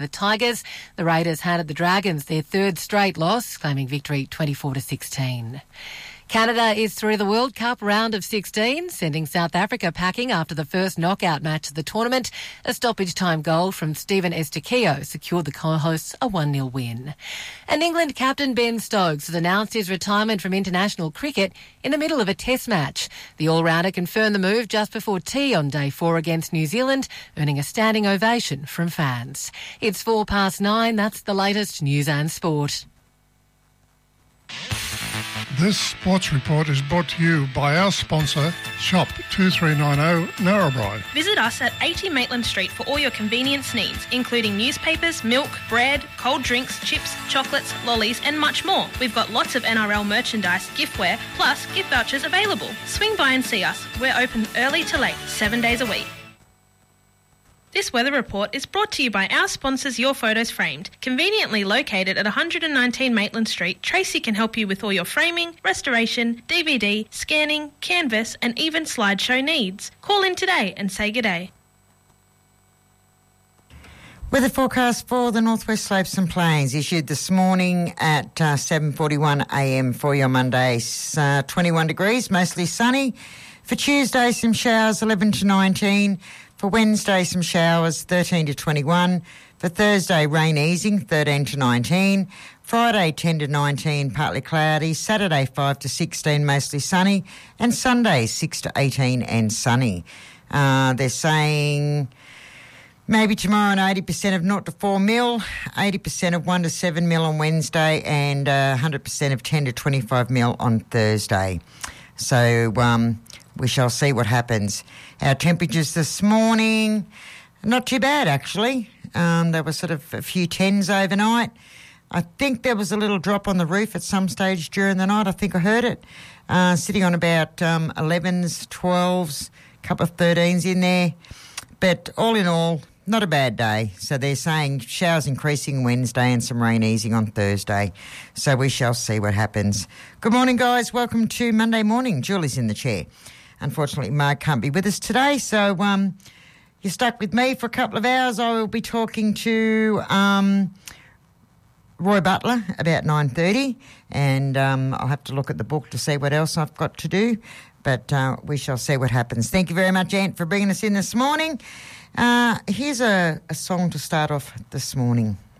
The Tigers. The Raiders handed the Dragons their third straight loss, claiming victory 24-16. Canada is through the World Cup round of 16, sending South Africa packing after the first knockout match of the tournament. A stoppage-time goal from Stephen Estaquillo secured the co-hosts a 1-0 win. And England captain Ben Stokes has announced his retirement from international cricket in the middle of a test match. The all-rounder confirmed the move just before tea on day 4 against New Zealand, earning a standing ovation from fans. It's 9:04. That's the latest news and sport. This sports report is brought to you by our sponsor, Shop 2390 Narrabri. Visit us at 80 Maitland Street for all your convenience needs, including newspapers, milk, bread, cold drinks, chips, chocolates, lollies and much more. We've got lots of NRL merchandise, giftware, plus gift vouchers available. Swing by and see us. We're open early to late, 7 days a week. This weather report is brought to you by our sponsors Your Photos Framed. Conveniently located at 119 Maitland Street, Tracy can help you with all your framing, restoration, DVD, scanning, canvas and even slideshow needs. Call in today and say g'day. Weather forecast for the Northwest Slopes and Plains issued this morning at 7:41am for your Monday. 21 degrees, mostly sunny. For Tuesday, some showers, 11 to 19. For Wednesday, some showers, 13 to 21. For Thursday, rain easing, 13 to 19. Friday, 10 to 19, partly cloudy. Saturday, 5 to 16, mostly sunny. And Sunday, 6 to 18 and sunny. They're saying maybe tomorrow an 80% of 0 to 4 mil, 80% of 1 to 7 mil on Wednesday, and 100% of 10 to 25 mil on Thursday. So we shall see what happens. Our temperatures this morning, not too bad actually. There were sort of a few 10s overnight. I think there was a little drop on the roof at some stage during the night. I think I heard it. Sitting on about 11s, 12s, a couple of 13s in there. But all in all, not a bad day. So they're saying showers increasing Wednesday and some rain easing on Thursday. So we shall see what happens. Good morning, guys. Welcome to Monday morning. Julie's in the chair. Unfortunately, Mark can't be with us today, so you're stuck with me for a couple of hours. I will be talking to Roy Butler about 9:30, and I'll have to look at the book to see what else I've got to do, but we shall see what happens. Thank you very much, Ant, for bringing us in this morning. Here's a song to start off this morning.